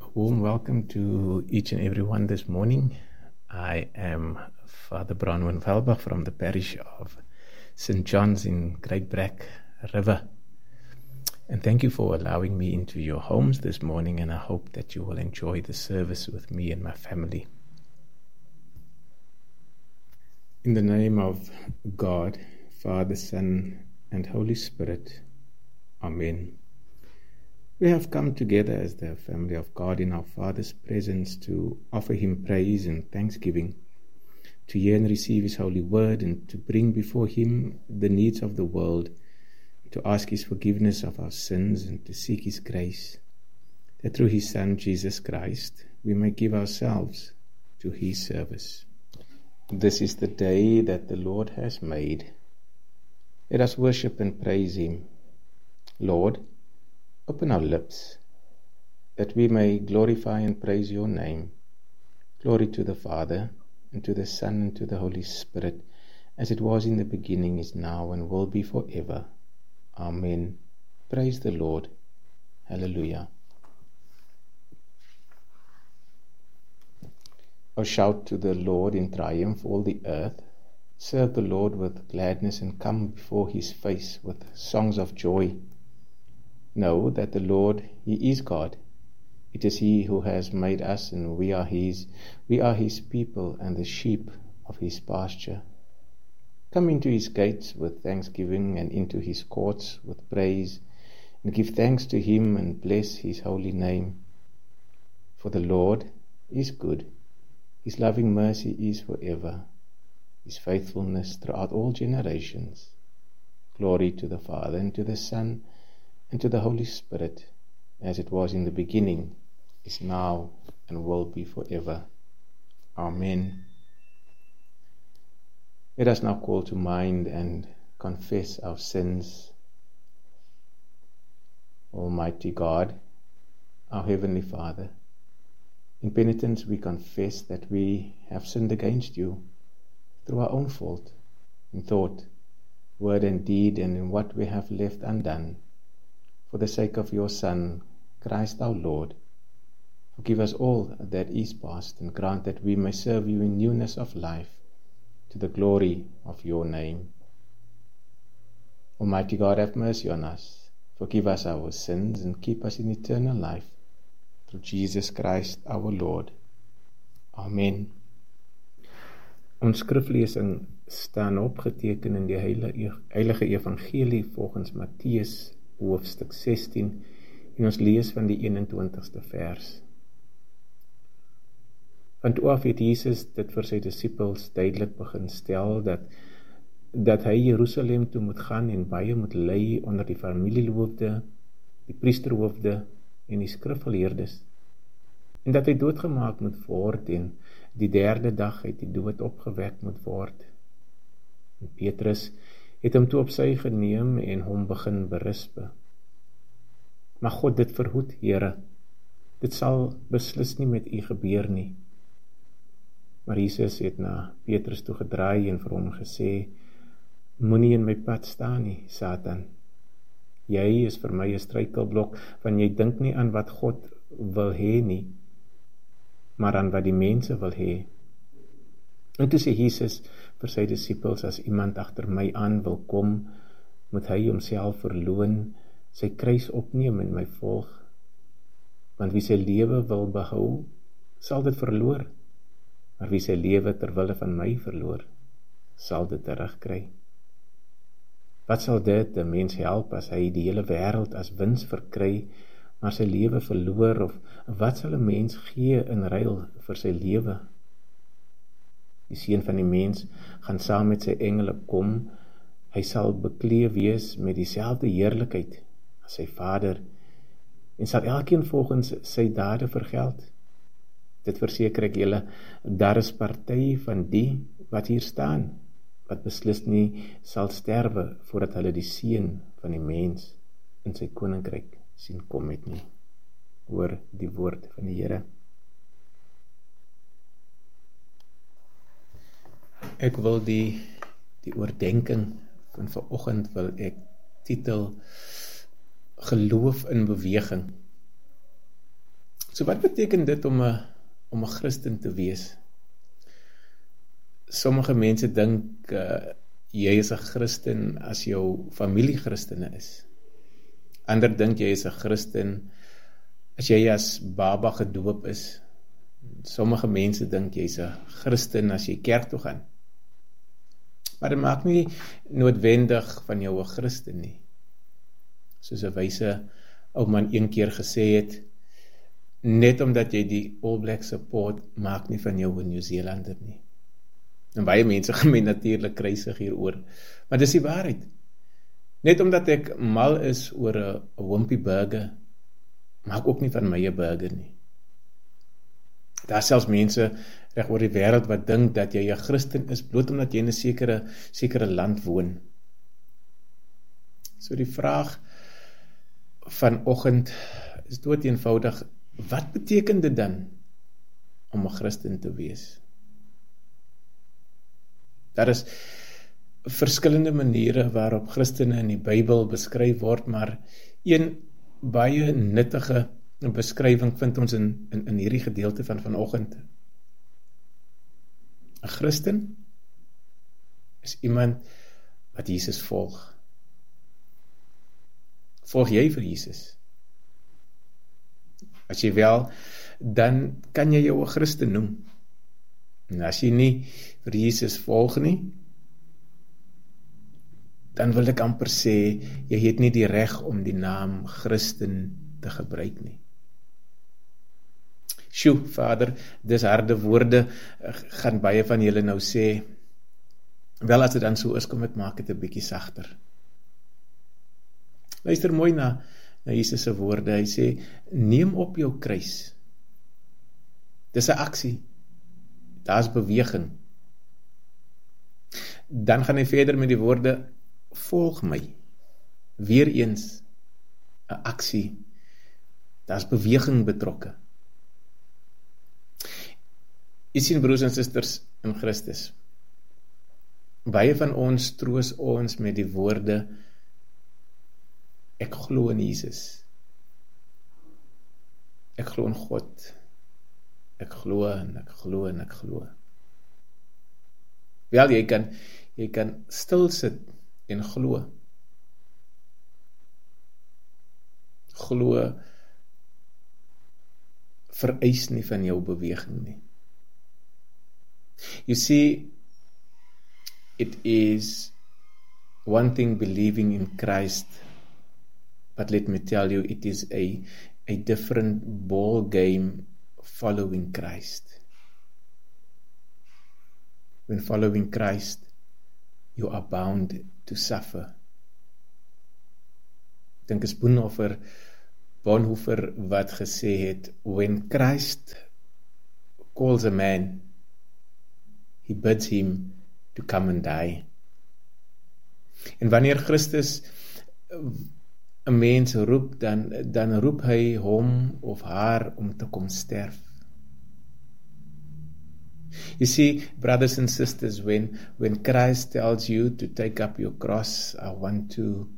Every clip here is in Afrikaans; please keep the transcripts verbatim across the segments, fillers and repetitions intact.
warm welcome to each and every one this morning. I am Father Bronwyn Velbach from the parish of Saint John's in Great Brack River. And thank you for allowing me into your homes this morning, and I hope that you will enjoy the service with me and my family. In the name of God, Father, Son, and Holy Spirit. Amen. We have come together as the family of God in our Father's presence to offer Him praise and thanksgiving, to hear and receive His holy word, and to bring before Him the needs of the world, to ask His forgiveness of our sins and to seek His grace, that through His Son Jesus Christ we may give ourselves to His service. This is the day that the Lord has made. Let us worship and praise Him. Lord, open our lips, that we may glorify and praise Your name. Glory to the Father, and to the Son, and to the Holy Spirit, as it was in the beginning, is now, and will be forever. Amen. Praise the Lord. Hallelujah. O shout to the Lord in triumph, all the earth. Serve the Lord with gladness, and come before His face with songs of joy. Know that the Lord, He is God. It is He who has made us, and we are His. We are His people, and the sheep of His pasture. Come into His gates with thanksgiving, and into His courts with praise, and give thanks to Him, and bless His holy name. For the Lord is good. His loving mercy is forever, His faithfulness throughout all generations. Glory to the Father, and to the Son, and to the Holy Spirit, as it was in the beginning, is now, and will be forever. Amen. Let us now call to mind and confess our sins. Almighty God, our Heavenly Father, in penitence we confess that we have sinned against You through our own fault, in thought, word and deed, and in what we have left undone. For the sake of Your Son, Christ our Lord, forgive us all that is past, and grant that we may serve You in newness of life, to the glory of Your name. Almighty God, have mercy on us, forgive us our sins, and keep us in eternal life, through Jesus Christ our Lord. Amen. Ons skriflesing staan opgeteken in die heilige evangelie volgens Mattheus hoofstuk sestien, en ons lees van die eenentwintigste vers. Van toe af het Jesus dit vir sy disippels duidelik begin stel, dat, dat hy Jerusalem toe moet gaan en baie moet ly onder die familiehoofde, die priesterhoofde en die skrifgeleerdes, en dat hy doodgemaak moet word en die derde dag uit die dood opgewek moet word. En Petrus het hom toe op sy geneem en hom begin berispe. Maar God dit verhoed, Here, dit sal beslis nie met U gebeur nie. Maar Jesus het na Petrus toe gedraai en vir hom gesê, moenie in my pad staan nie, Satan. Jy is vir my 'n struikelblok, want jy dink nie aan wat God wil hê nie, maar aan wat die mense wil hê. En toe sê Jesus vir sy disippels, as iemand agter my aan wil kom, moet hy homself verloon, sy kruis opneem en my volg. Want wie sy lewe wil behou, sal dit verloor, maar wie sy lewe ter wille van my verloor, sal dit terugkry. Wat sal dit 'n mens help as hy die hele wêreld as wins verkry, maar sy lewe verloor, of wat sal 'n mens gee in ruil vir sy lewe? Die Seun van die mens gaan saam met sy engele kom, hy sal bekleed wees met dieselfde heerlikheid as sy Vader, en sal elkeen volgens sy dade vergeld. Dit verseker ek julle, daar is party van die wat hier staan, wat beslis nie sal sterwe voordat hulle die Seun van die mens in sy koninkryk sien kom het nie. Hoor die woord van die Here. Ek wil die, die oordenking van vanoggend wil ek titel Geloof in beweging. So wat beteken dit om 'n om 'n Christen te wees? Sommige mense dink uh, jy is 'n Christen as jou familie Christene is. Ander dink jy is 'n Christen as jy as baba gedoop is. Sommige mense dink jy's 'n Christen as jy kerk toe gaan. Maar dit maak nie noodwendig van jou 'n Christen nie. Soos 'n wyse ou man een keer gesê het, net omdat jy die All Blacks support, maak nie van jou 'n Nieu-Zeelander nie. En baie mense gaan my natuurlik kruisig hieroor, maar dis die waarheid. Net omdat ek mal is oor 'n Wimpy burger, maak ook nie van my 'n burger nie. Daar is selfs mense reg oor die wêreld wat dink dat jy 'n Christen is bloot omdat jy in 'n sekere sekere land woon. So die vraag vanoggend is dood eenvoudig, wat beteken dit dan om 'n Christen te wees? Daar is verskillende maniere waarop Christene in die Bybel beskryf word, maar een baie nuttige beskrywing vind ons in, in, in hierdie gedeelte van vanoggend. 'n Christen is iemand wat Jesus volg. Volg jy vir Jesus? As jy wel, dan kan jy jou 'n Christen noem. En as jy nie vir Jesus volg nie, dan wil ek amper sê, jy het nie die reg om die naam Christen te gebruik nie. Sjoe, Vader, dis harde woorde, gaan baie van julle nou sê, wel as dit dan so is, kom ek maak het 'n bietjie sagter. Luister mooi na, na Jesus se woorde, hy sê, neem op jou kruis. Dis 'n aksie, daar's beweging. Dan gaan hy verder met die woorde, volg my. Weereens 'n aksie, daar's beweging betrokke. Jy sien, broers en susters in Christus, baie van ons troos ons met die woorde, ek glo in Jesus, ek glo in God, ek glo en ek glo en ek glo. Wel, jy kan, jy kan stil sit en glo. Glo vereis nie van jou beweging nie. You see, it is one thing believing in Christ, but let me tell you, it is a, a different ball game following Christ. When following Christ, you are bound to suffer. Ek dink is Bonhoeffer, Bonhoeffer wat gesê het, when Christ calls a man, he bids him to come and die. En wanneer Christus 'n mens roep, dan, dan roep hy hom of haar om te kom sterf. You see, brothers and sisters, when, when Christ tells you to take up your cross, I want to,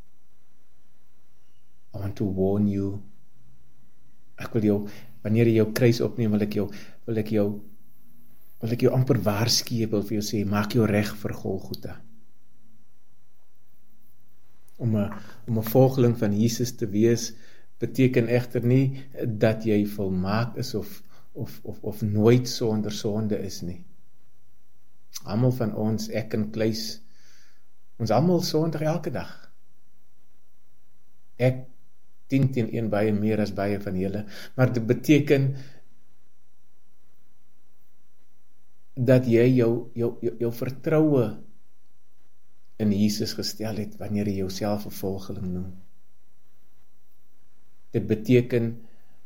I want to warn you. Ek wil jou, wanneer jy jou kruis opneem, wil ek jou, wil ek jou, wil ek jou amper waarsku, wil vir jou sê, maak jou reg vir Golgotha. Om 'n om 'n volgeling van Jesus te wees, beteken egter nie dat jy volmaak is of of of of nooit sonder sonde is nie. Almal van ons, ek en Kluis, ons almal sondig elke dag. Ek tien teen een baie meer as baie van julle, maar dit beteken dat jy jou jou jou, jou vertroue in Jesus gestel het wanneer jy jouself 'n volgeling noem. Dit beteken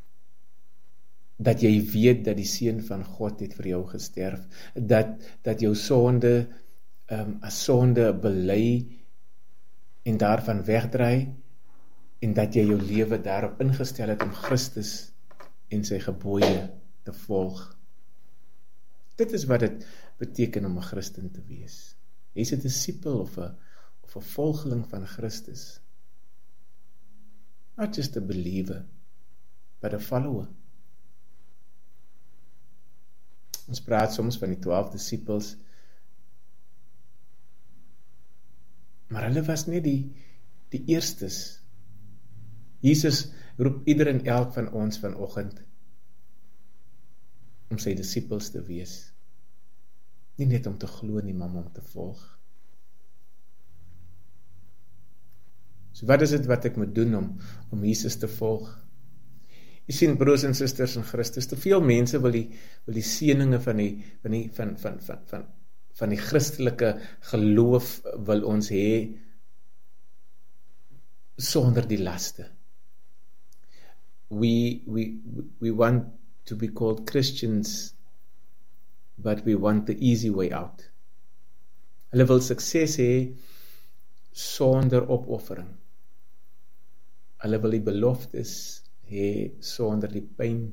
dat jy weet dat die Seun van God het vir jou gesterf, dat, dat jou sonde um, as sonde bely en daarvan wegdraai, en dat jy jou lewe daarop ingestel het om Christus en sy gebooie te volg. Dit is wat dit beteken om 'n Christen te wees. Jy is 'n disipel of 'n of 'n volgeling van Christus. Not just a believer, but a follower. Ons praat soms van die twaalf disippels, maar hulle was net die, die eerstes. Jesus roep ieder en elk van ons vanoggend om sy disippels te wees. Nie net om te glo nie, maar om te volg. So wat is dit wat ek moet doen om, om Jesus te volg? Jy sien, broers en susters in Christus, te veel mense wil die, wil die seëninge van die, van die, van, van, van, van, van die Christelike geloof wil ons hê, sonder die laste. We, we, we want to be called Christians, but we want the easy way out. Hulle wil sukses hê sonder opoffering. Hulle wil die beloftes hê sonder die pyn.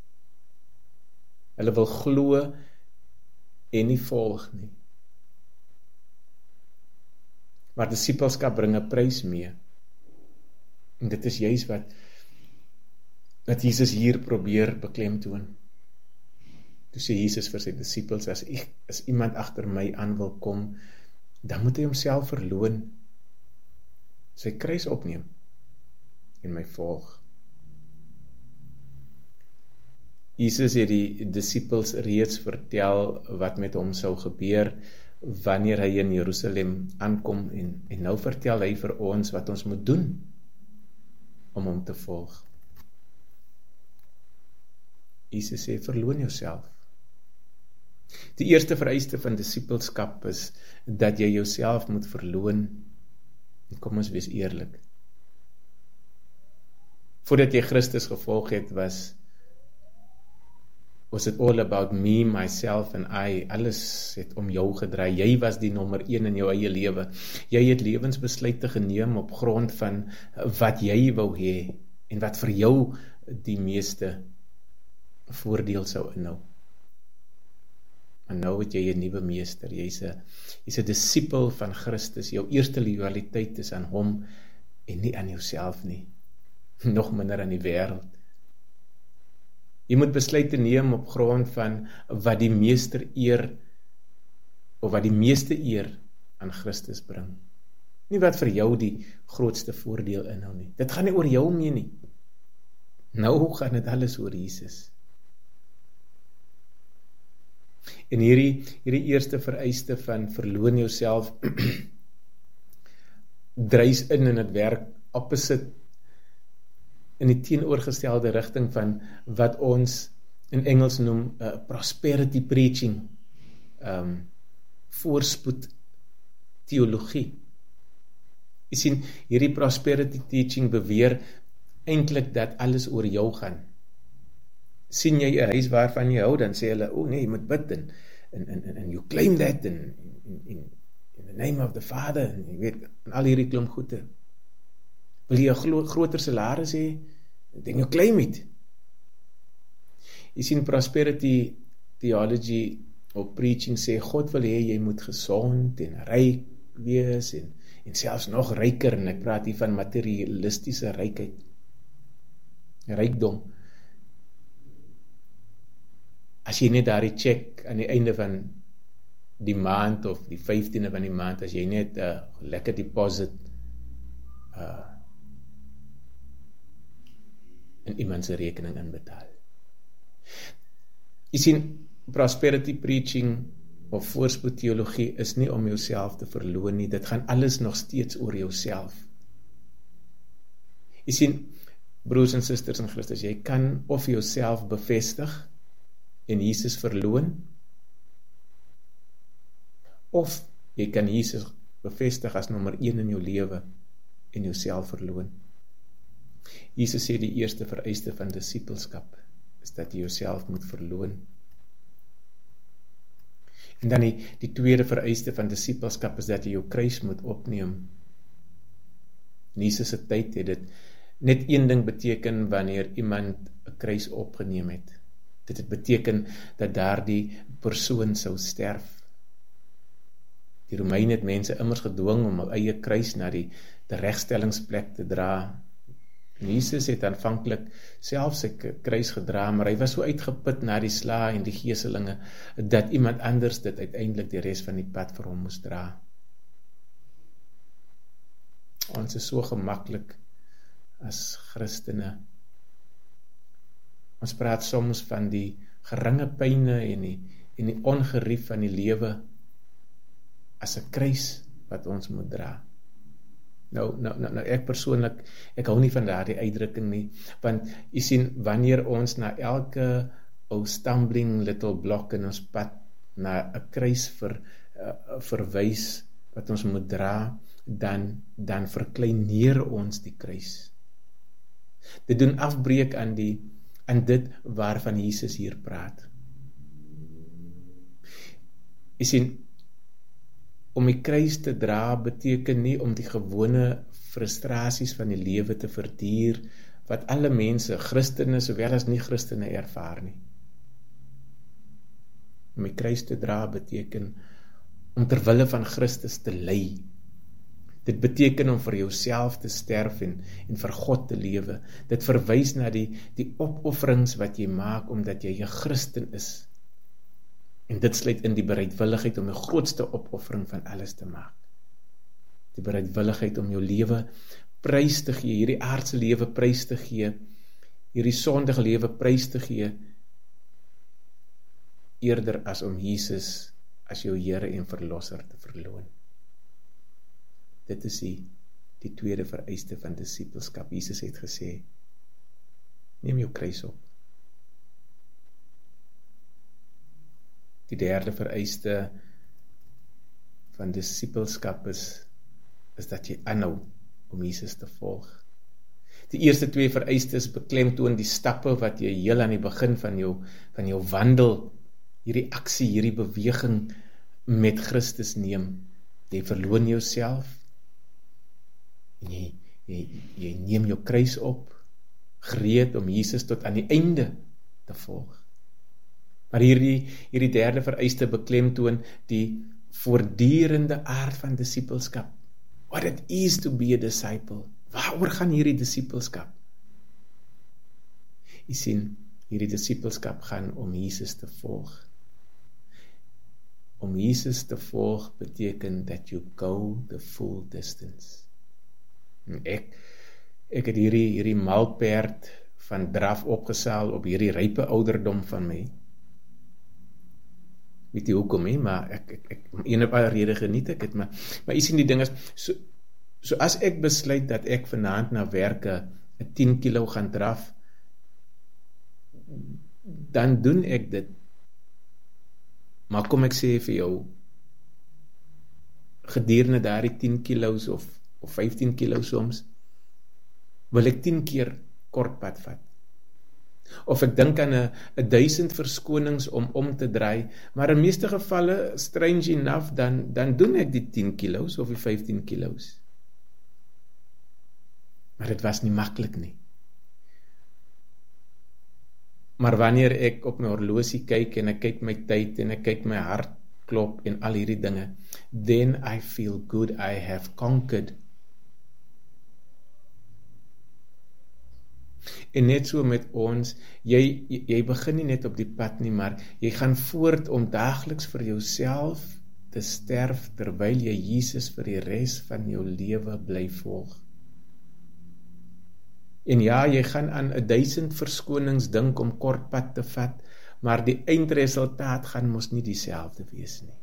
Hulle wil glo en nie volg nie. Maar disippelskap bring 'n prys mee. En dit is juis wat wat Jesus hier probeer beklemtoon. Toe sê Jesus vir sy disippels, as, as iemand agter my aan wil kom, dan moet hy homself verloon, sy kruis opneem en my volg. Jesus het die disippels reeds vertel wat met hom sou gebeur wanneer hy in Jerusalem aankom, en, en nou vertel hy vir ons wat ons moet doen om hom te volg. Jesus sê, verloon jouself. Die eerste vereiste van disippelskap is dat jy jouself moet verloon. Kom ons wees eerlik. Voordat jy Christus gevolg het, was was it all about me, myself and I. Alles het om jou gedraai. Jy was die nommer een in jou eie lewe. Jy het lewensbesluite geneem op grond van wat jy wou hê en wat vir jou die meeste voordeel sou inhou. En nou het jy 'n nuwe meester. Jy's 'n jy's 'n disipel van Christus. Jou eerste loyaliteit is aan hom en nie aan jouself nie. Nog minder aan die wêreld. Jy moet besluite neem op grond van wat die meester eer of wat die meeste eer aan Christus bring. Nie wat vir jou die grootste voordeel inhou nie. Dit gaan nie oor jou mee nie. Nou gaan dit alles oor Jesus. En hierdie, hierdie eerste vereiste van verloon jouself dryf in en het werk opposite in die teenoorgestelde rigting van wat ons in Engels noem uh, prosperity preaching, um, voorspoed teologie. Jy sien, hierdie prosperity teaching beweer eintlik dat alles oor jou gaan. Sien jy 'n huis waarvan jy hou, dan sê hulle, o nee, jy moet bid, en, en, en, en you claim that, in, in, in, in the name of the Father, en jy weet, en al hierdie klomp goede. Wil jy 'n gro groter salaris hê? Dan you claim it. Jy sien, prosperity theology of preaching sê, God wil hê jy moet gesond en ryk wees, en, en selfs nog ryker, en ek praat hier van materialistiese rykheid, rykdom. As jy net daardie check aan die einde van die maand, of die vyftiende van die maand, as jy net 'n uh, lekker deposit uh, in iemand se rekening inbetaal. Jy sien, prosperity preaching of voorspoed teologie is nie om jouself te verloon nie, dit gaan alles nog steeds oor jouself. Jy sien, broers en susters in Christus, jy kan of jouself bevestig en Jesus verloon, of jy kan Jesus bevestig as nommer een in jou lewe en jouself verloon. Jesus sê die eerste vereiste van disipelskap is dat jy jouself moet verloon. En dan die, die tweede vereiste van disipelskap is dat jy jou kruis moet opneem. In Jesus se tyd het dit net een ding beteken wanneer iemand 'n kruis opgeneem het. Dit het beteken dat daardie persoon sou sterf. Die Romeine het mense immers gedwing om hul eie kruis na die, die regstellingsplek te dra. Jesus het aanvanklik self sy kruis gedra, maar hy was so uitgeput na die slae en die geeselinge, dat iemand anders dit uiteindelik die res van die pad vir hom moes dra. Ons is so gemaklik as Christene. Ons praat soms van die geringe pyne en die, en die ongerief van die lewe as 'n kruis wat ons moet dra. Nou, nou, nou, nou ek persoonlik, ek hou nie van daardie uitdrukking nie, want jy sien, wanneer ons na elke ou stumbling little block in ons pad, na 'n kruis vir, uh, verwys, wat ons moet dra, dan, dan verkleineer ons die kruis. Dit doen afbreek aan die, aan dit waarvan Jesus hier praat. Jy sien, om die kruis te dra beteken nie om die gewone frustrasies van die lewe te verduur, wat alle mense, Christene sowel as nie-Christene ervaar nie. Om die kruis te dra beteken om ter wille van Christus te ly. Dit beteken om vir jouself te sterf en, en vir God te lewe. Dit verwys na die, die opofferings wat jy maak omdat jy 'n Christen is. En dit sluit in die bereidwilligheid om die grootste opoffering van alles te maak. Die bereidwilligheid om jou lewe prys te gee, hierdie aardse lewe prys te gee, hierdie sondige lewe prys te gee, eerder as om Jesus as jou Here en Verlosser te verloon. Dit is die, die tweede vereiste van disippelskap. Jesus het gesê, neem jou kruis op. Die derde vereiste van disippelskap is, is dat jy aanhou om Jesus te volg. Die eerste twee vereistes beklemtoon die stappe wat jy heel aan die begin van jou, van jou wandel, hierdie aksie, hierdie beweging met Christus neem. Jy verloon jouself, en jy, jy, jy neem jou kruis op, gereed om Jesus tot aan die einde te volg. Maar hierdie, hierdie derde vereiste beklemtoon die voortdurende aard van disippelskap. What it is to be a disciple. Waaroor gaan hierdie disippelskap? Jy sien, hierdie disippelskap gaan om Jesus te volg. Om Jesus te volg beteken that you go the full distance. En ek, ek het hierdie, hierdie malperd van draf opgesaal op hierdie rype ouderdom van my. Weet jy hoekom nie, maar ek, ek, ek een op alle rede geniet ek het, maar, maar jy sien die ding is, so, so as ek besluit dat ek vanaand na werke een tien kilo gaan draf, dan doen ek dit. Maar kom ek sê vir jou, gedurende daardie tien kilo's of, of vyftien kilo soms, wil ek tien keer kortpad vat. Of ek dink aan een duisend verskonings om om te draai, maar in meeste gevalle, strange enough, dan, dan doen ek die tien kilo's of die vyftien kilo's. Maar dit was nie maklik nie. Maar wanneer ek op my horlosie kyk en ek kyk my tyd en ek kyk my hart klop en al hierdie dinge, then I feel good, I have conquered. En net so met ons, jy, jy begin nie net op die pad nie, maar jy gaan voort om daagliks vir jouself te sterf, terwyl jy Jesus vir die res van jou lewe bly volg. En ja, jy gaan aan een duisend verskonings dink om kort pad te vat, maar die eindresultaat gaan mos nie dieselfde wees nie.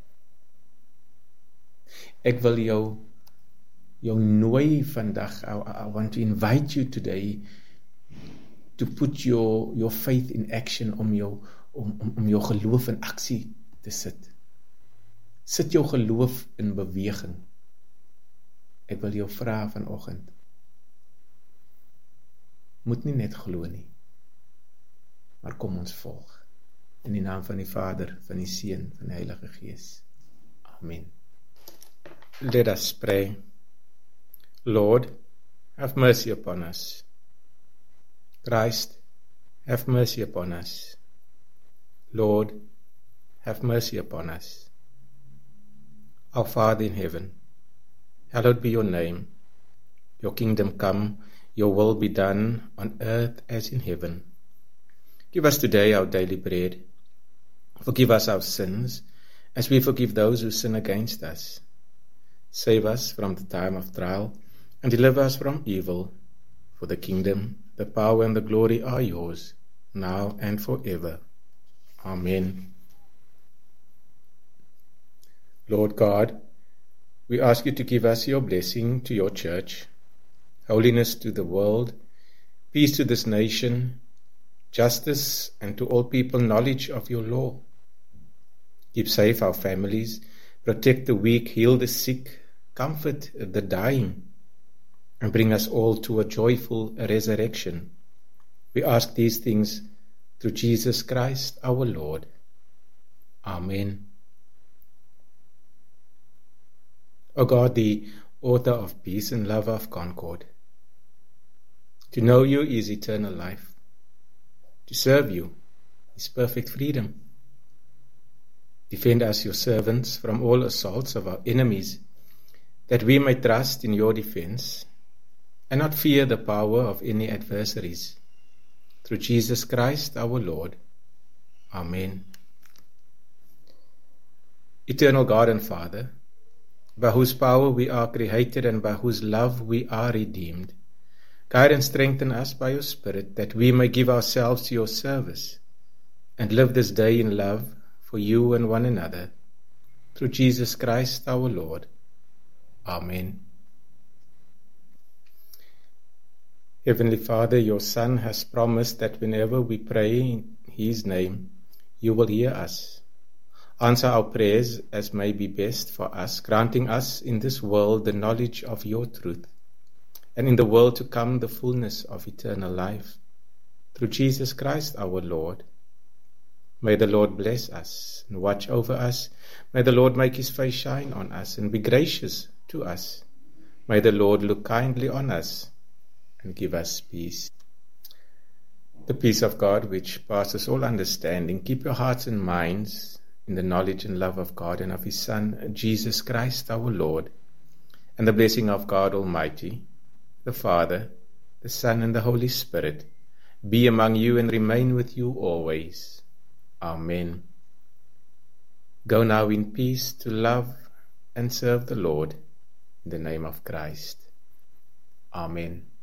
Ek wil jou, jou nooi vandag, I, I want to invite you today, to put your, your faith in action, om jou, om, om, om jou geloof in aksie te sit. Sit jou geloof in beweging. Ek wil jou vra vanoggend, moet nie net glo nie, maar kom ons volg. In die naam van die Vader, van die Seun, van die Heilige Gees. Amen. Let us pray. Lord, have mercy upon us. Christ, have mercy upon us. Lord, have mercy upon us. Our Father in heaven, hallowed be your name. Your kingdom come, Your will be done on earth as in heaven. Give us today our daily bread. Forgive us our sins, as we forgive those who sin against us. Save us from the time of trial, and deliver us from evil. For the kingdom, the power, and the glory are yours, now and forever. Amen. Lord God, we ask you to give us your blessing to your church, holiness to the world, peace to this nation, justice, and to all people knowledge of your law. Keep safe our families, protect the weak, heal the sick, comfort the dying, and bring us all to a joyful resurrection. We ask these things through Jesus Christ our Lord. Amen. O God, the author of peace and lover of concord, to know you is eternal life. To serve you is perfect freedom. Defend us, your servants, from all assaults of our enemies, that we may trust in your defense and not fear the power of any adversaries. Through Jesus Christ our Lord. Amen. Eternal God and Father, by whose power we are created and by whose love we are redeemed, guide and strengthen us by your Spirit, that we may give ourselves to your service and live this day in love for you and one another. Through Jesus Christ our Lord. Amen. Heavenly Father, your Son has promised that whenever we pray in his name, you will hear us. Answer our prayers as may be best for us, granting us in this world the knowledge of your truth, and in the world to come the fullness of eternal life. Through Jesus Christ our Lord. May the Lord bless us and watch over us. May the Lord make his face shine on us and be gracious to us. May the Lord look kindly on us and give us peace. The peace of God, which passes all understanding, keep your hearts and minds in the knowledge and love of God and of his Son, Jesus Christ our Lord. And the blessing of God Almighty, the Father, the Son, and the Holy Spirit, be among you and remain with you always. Amen. Go now in peace to love and serve the Lord in the name of Christ. Amen.